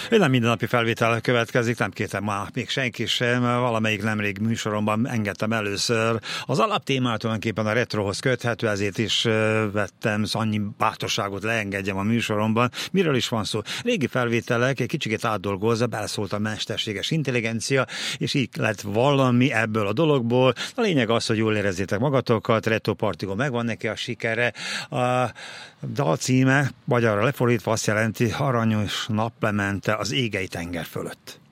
Nem mindennapi felvétel következik, nem kértem már még senki sem, valamelyik nemrég műsoromban engedtem először. Az alaptémát tulajdonképpen a retrohoz köthető, ezért is vettem annyi bátorságot leengedjem a műsoromban. Miről is van szó? Régi felvételek egy kicsit átdolgozza, beleszólt a mesterséges intelligencia, és így lett valami ebből a dologból. A lényeg az, hogy jól érezzétek magatokat, Retro Partigo megvan neki a sikere. A dal címe, magyarra lefordítva azt jelenti, aranyos naplemente az égei tenger fölött.